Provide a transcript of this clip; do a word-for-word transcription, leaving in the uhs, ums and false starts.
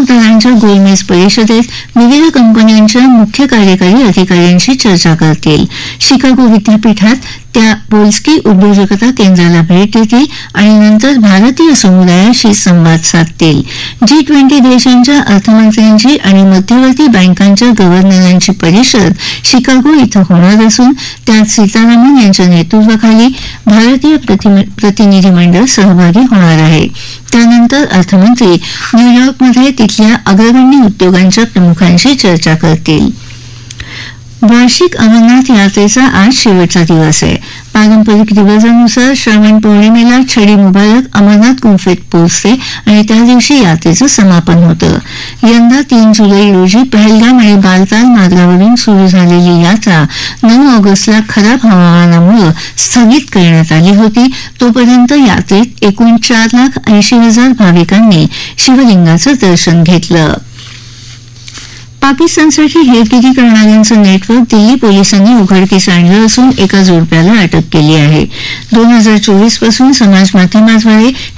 दलांच्या गोलमेज परिषदेत विविध कंपन्यांच्या मुख्य कार्यकारी अधिकाऱ्यांशी चर्चा करतील. शिकागो विद्यापीठात त्या पोल्स्की उद्योजकता केंद्राला भेट देतील आणि नंतर भारतीय समुदायाशी संवाद साधतील. जी ट्वेंटी देशांच्या अर्थमंत्र्यांची आणि मध्यवर्ती बँकांच्या गव्हर्नरांची परिषद शिकागो इथं होणार असून त्यात सीतारामन यांच्या नेतृत्वाखाली भारतीय प्रतिनिधी सहभागी होणार आहे. त्यानंतर अर्थमंत्री न्यूयॉर्कमध्ये तिथल्या अग्रगण्य उद्योगांच्या प्रमुखांशी चर्चा करतील. वार्षिक अमरनाथ यात्रेचा आज शेवटचा दिवस आहे. पारंपरिक रिवाजानुसार श्रावण पौर्णिमेला छडी मुबारक अमरनाथ गुंफेत पोहोचते आणि त्या दिवशी यात्रेचं समापन होतं. यंदा तीन जुलै रोजी पहलगाम आणि बालताल मार्गावरून सुरू झालेली यात्रा नऊ ऑगस्टला खराब हवामानामुळे स्थगित करण्यात आली होती. तोपर्यंत यात्रेत एकूण चार लाख ऐंशी हजार भाविकांनी शिवलिंगाचं दर्शन घेतलं. पाकिस्तानसाठी हेरगिरी करणाऱ्यांचं नेटवर्क दिल्ली पोलिसांनी उघडकीस आणलं असून एका जोडप्याला अटक केली आहे. दोन हजार चोवीस पासून समाज माध्यमाद्वारे